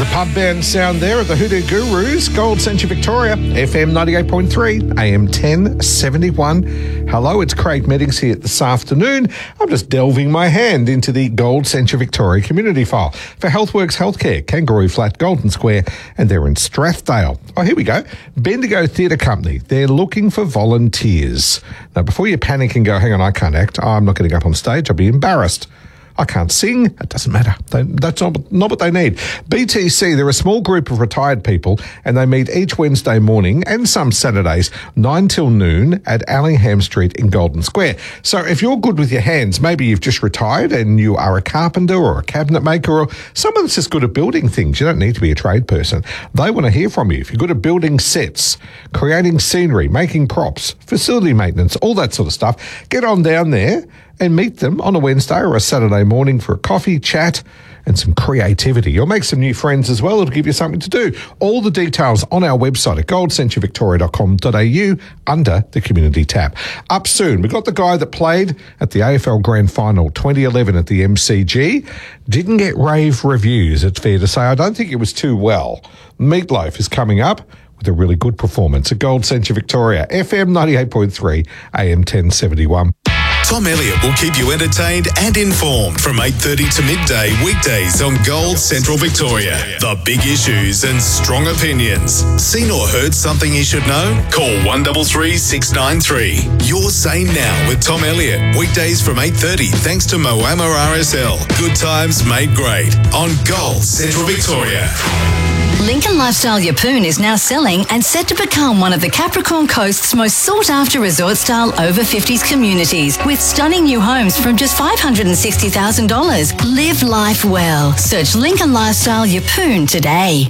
The pub band sound there of the Hoodoo Gurus, Gold Century Victoria, FM 98.3, AM 1071. Hello, it's Craig Meddings here this afternoon. I'm just delving my hand into the Gold Century Victoria community file for Healthworks Healthcare, Kangaroo Flat, Golden Square, and they're in Strathdale. Oh, here we go. Bendigo Theatre Company. They're looking for volunteers. Now, before you panic and go, hang on, I can't act, I'm not getting up on stage, I'll be embarrassed. I can't sing. It doesn't matter. That's not what they need. BTC, they're a small group of retired people and they meet each Wednesday morning and some Saturdays, 9 till noon at Allingham Street in Golden Square. So if you're good with your hands, maybe you've just retired and you are a carpenter or a cabinet maker or someone that's just good at building things. You don't need to be a trade person. They want to hear from you. If you're good at building sets, creating scenery, making props, facility maintenance, all that sort of stuff, get on down there and meet them on a Wednesday or a Saturday morning for a coffee, chat, and some creativity. You'll make some new friends as well. It'll give you something to do. All the details on our website at goldcenturyvictoria.com.au under the community tab. Up soon, we've got the guy that played at the AFL Grand Final 2011 at the MCG. Didn't get rave reviews, it's fair to say. I don't think it was too well. Meatloaf is coming up with a really good performance at Gold Century Victoria, FM 98.3, AM 1071. Tom Elliott will keep you entertained and informed from 8:30 to midday weekdays on Gold Central Victoria. The big issues and strong opinions. Seen or heard something you should know? Call 133 693. Your Say Now with Tom Elliott. Weekdays from 8:30 thanks to Moama RSL. Good times made great on Gold Central Victoria. Lincoln Lifestyle Yeppoon is now selling and set to become one of the Capricorn Coast's most sought-after resort-style over-50s communities with stunning new homes from just $560,000. Live life well. Search Lincoln Lifestyle Yeppoon today.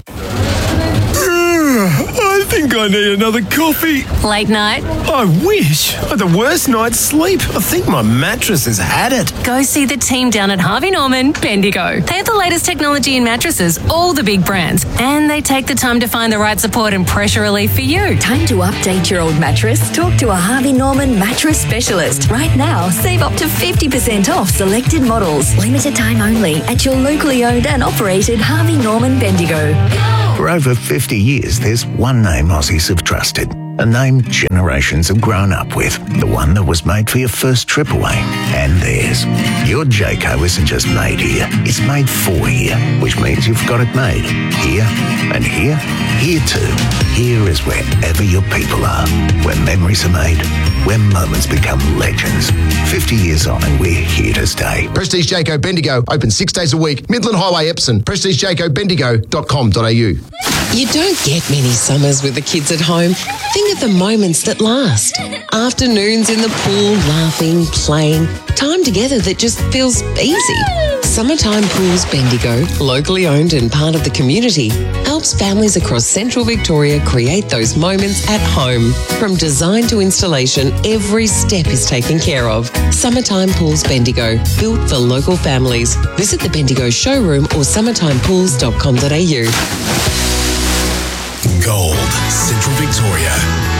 I think I need another coffee. Late night? I wish. I had the worst night's sleep. I think my mattress has had it. Go see the team down at Harvey Norman, Bendigo. They have the latest technology in mattresses, all the big brands, and they take the time to find the right support and pressure relief for you. Time to update your old mattress? Talk to a Harvey Norman mattress specialist. Right now, save up to 50% off selected models. Limited time only at your locally owned and operated Harvey Norman Bendigo. For over 50 years, there's one name Aussies have trusted. A name generations have grown up with. The one that was made for your first trip away. And theirs. Your Jayco isn't just made here. It's made for here. Which means you've got it made. Here and here. Here too. Here is wherever your people are. Where memories are made. Where moments become legends. 50 years on and we're here to stay. Prestige Jayco Bendigo. Open 6 days a week. Midland Highway, Epsom. PrestigeJaycoBendigo.com.au. You don't get many summers with the kids at home. Think of the moments that last. Afternoons in the pool, laughing, playing. Time together that just feels easy. Summertime Pools Bendigo, locally owned and part of the community, helps families across Central Victoria create those moments at home. From design to installation, every step is taken care of. Summertime Pools Bendigo, built for local families. Visit the Bendigo showroom or summertimepools.com.au. Gold Central Victoria.